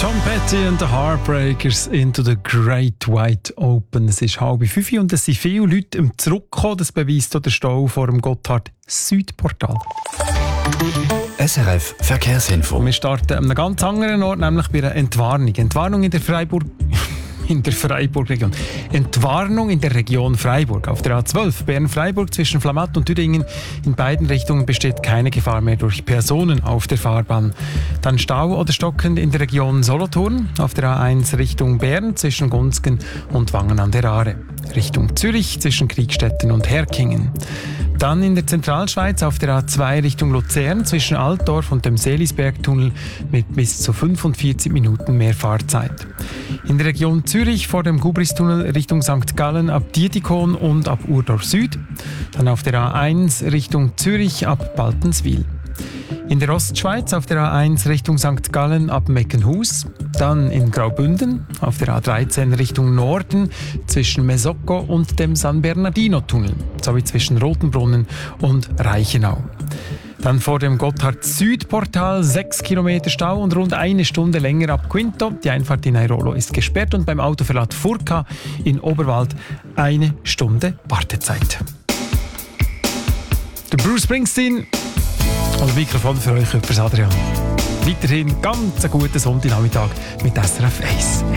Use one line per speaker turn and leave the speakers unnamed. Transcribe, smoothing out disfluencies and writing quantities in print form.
Tom Petty und the Heartbreakers into the Great Wide Open. Es ist 4:30 und es sind viele Leute zurückgekommen. Das beweist auch der Stau vor dem Gotthard-Südportal.
SRF Verkehrsinfo.
Wir starten an einem ganz anderen Ort, nämlich bei einer Entwarnung. Entwarnung in der Freiburg-Region. Entwarnung in der Region Freiburg. Auf der A12 Bern-Freiburg zwischen Flamatt und Düdingen in beiden Richtungen besteht keine Gefahr mehr durch Personen auf der Fahrbahn. Dann Stau oder stockend in der Region Solothurn. Auf der A1 Richtung Bern zwischen Gunzgen und Wangen an der Aare. Richtung Zürich zwischen Kriegstetten und Herkingen. Dann in der Zentralschweiz auf der A2 Richtung Luzern zwischen Altdorf und dem Seelisbergtunnel mit bis zu 45 Minuten mehr Fahrzeit. In der Region Zürich vor dem Gubristunnel Richtung St. Gallen ab Dietikon und ab Urdorf Süd. Dann auf der A1 Richtung Zürich ab Baltenswil. In der Ostschweiz auf der A1 Richtung St. Gallen ab Meckenhus. Dann in Graubünden auf der A13 Richtung Norden zwischen Mesocco und dem San Bernardino-Tunnel sowie zwischen Rotenbrunnen und Reichenau. Dann vor dem Gotthard-Südportal 6 Kilometer Stau und rund eine Stunde länger ab Quinto. Die Einfahrt in Airolo ist gesperrt und beim Autoverlad Furka in Oberwald 1 Stunde Wartezeit. Der Bruce Springsteen und das Mikrofon für euch, Adrian. Weiterhin ganz einen guten Sonntagnachmittag mit SRF 1.